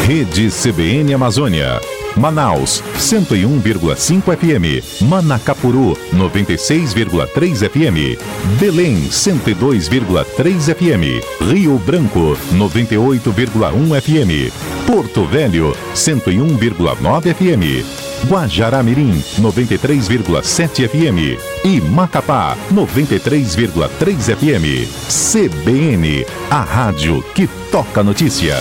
Rede CBN Amazônia. Manaus, 101,5 FM. Manacapuru, 96,3 FM. Belém, 102,3 FM. Rio Branco, 98,1 FM. Porto Velho, 101,9 FM. Guajará-Mirim, 93,7 FM. E Macapá, 93,3 FM. CBN, a rádio que toca notícia.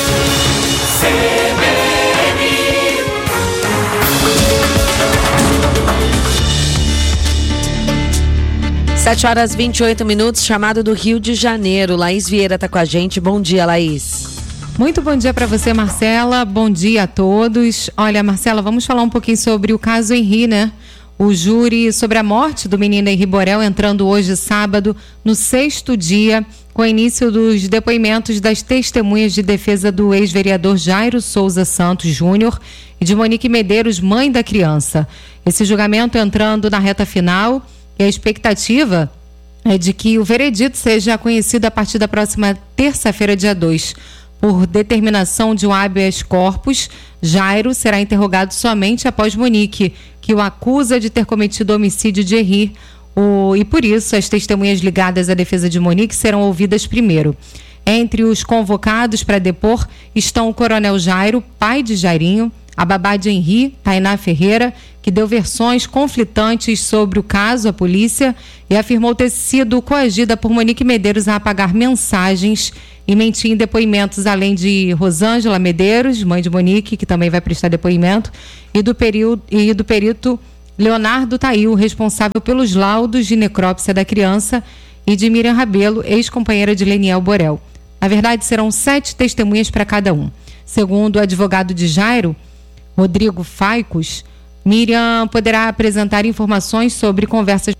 7h28, chamado do Rio de Janeiro. Laís Vieira está com a gente. Bom dia, Laís. Muito bom dia para você, Marcela. Bom dia a todos. Olha, Marcela, vamos falar um pouquinho sobre o caso Henri, né? O júri sobre a morte do menino Henri Borel entrando hoje, sábado, no 6º dia, com o início dos depoimentos das testemunhas de defesa do ex-vereador Jairo Souza Santos Júnior e de Monique Medeiros, mãe da criança. Esse julgamento entrando na reta final. E a expectativa é de que o veredito seja conhecido a partir da próxima terça-feira, dia 2. Por determinação de um habeas corpus, Jairo será interrogado somente após Monique, que o acusa de ter cometido homicídio de Henri. E por isso, as testemunhas ligadas à defesa de Monique serão ouvidas primeiro. Entre os convocados para depor estão o coronel Jairo, pai de Jairinho, a babá de Henri, Tainá Ferreira, que deu versões conflitantes sobre o caso à polícia e afirmou ter sido coagida por Monique Medeiros a apagar mensagens e mentir em depoimentos, além de Rosângela Medeiros, mãe de Monique, que também vai prestar depoimento, e do perito Leonardo Tail, responsável pelos laudos de necrópsia da criança, e de Miriam Rabelo, ex-companheira de Leniel Borel. Na verdade, serão 7 testemunhas para cada um. Segundo o advogado de Jairo, Rodrigo Faicos, Miriam poderá apresentar informações sobre conversas.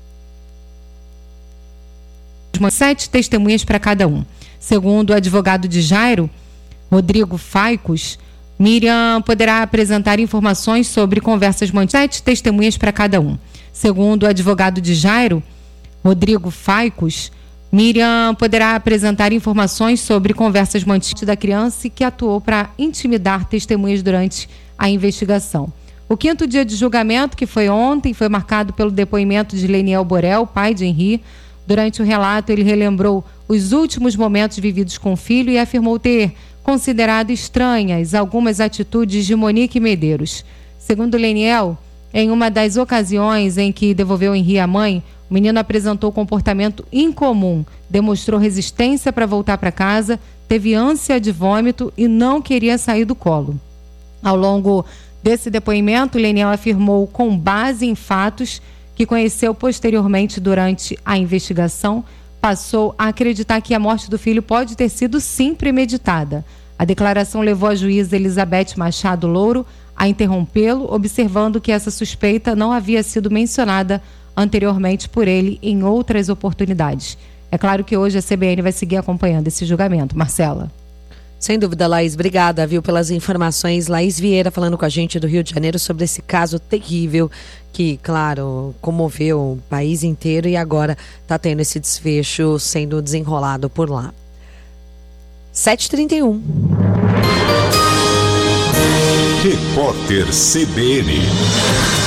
7 testemunhas para cada um. Segundo o advogado de Jairo, Rodrigo Faicos, Miriam poderá apresentar informações sobre conversas mantidas. 7 testemunhas para cada um. Segundo o advogado de Jairo, Rodrigo Faicos, Miriam poderá apresentar informações sobre conversas mantidas da criança e que atuou para intimidar testemunhas durante a investigação. O 5º dia de julgamento, que foi ontem, foi marcado pelo depoimento de Leniel Borel, pai de Henri. Durante o relato, ele relembrou os últimos momentos vividos com o filho e afirmou ter considerado estranhas algumas atitudes de Monique Medeiros. Segundo Leniel, em uma das ocasiões em que devolveu Henri à mãe, o menino apresentou comportamento incomum, demonstrou resistência para voltar para casa, teve ânsia de vômito e não queria sair do colo. Ao longo desse depoimento, Leniel afirmou, com base em fatos que conheceu posteriormente durante a investigação, passou a acreditar que a morte do filho pode ter sido sim premeditada. A declaração levou a juíza Elizabeth Machado Louro a interrompê-lo, observando que essa suspeita não havia sido mencionada anteriormente por ele em outras oportunidades. É claro que hoje a CBN vai seguir acompanhando esse julgamento. Marcela. Sem dúvida, Laís. Obrigada, viu, pelas informações. Laís Vieira falando com a gente do Rio de Janeiro sobre esse caso terrível que, claro, comoveu o país inteiro e agora está tendo esse desfecho sendo desenrolado por lá. 7h31. Repórter CBN.